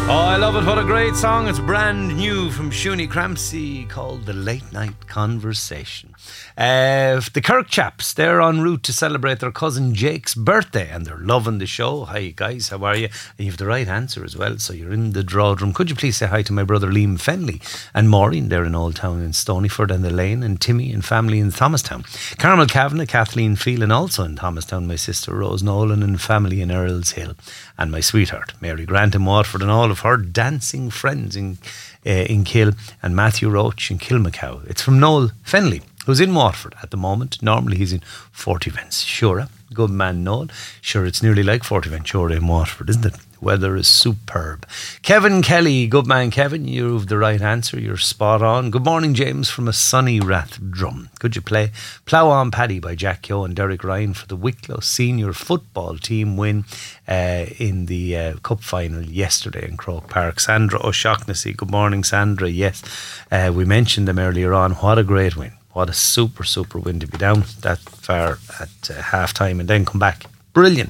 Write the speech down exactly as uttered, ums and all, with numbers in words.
Oh, I love it. What a great song. It's brand new from Shuni Cramsey called The Late Night Conversation. Uh, the Kirk chaps, they're en route to celebrate their cousin Jake's birthday and they're loving the show. Hi guys, how are you? And you have the right answer as well, so you're in the draw room. Could you please say hi to my brother Liam Fenley and Maureen, they're in Old Town in Stonyford, and Elaine and Timmy and family in Thomastown. Carmel Kavanagh, Kathleen Phelan also in Thomastown, my sister Rose Nolan and family in Earl's Hill, and my sweetheart Mary Grant in Waterford and all of her dancing friends in uh, in Kill, and Matthew Roach in Kilmacow. It's from Noel Fenley, who's in Waterford at the moment. Normally he's in Forty-Ventura. Good man, Noel. Sure, it's nearly like Forty-Ventura in Waterford, isn't it? Weather is superb. Kevin Kelly, good man Kevin, you've the right answer, you're spot on. Good morning James from a sunny Rathdrum. Could you play Plough On Paddy by Jack Keogh and Derek Ryan for the Wicklow senior football team win uh, in the uh, cup final yesterday in Croke Park? Sandra O'Shaughnessy, good morning Sandra. Yes, uh, we mentioned them earlier on. What a great win. What a super super win to be down that far at uh, half time and then come back. Brilliant.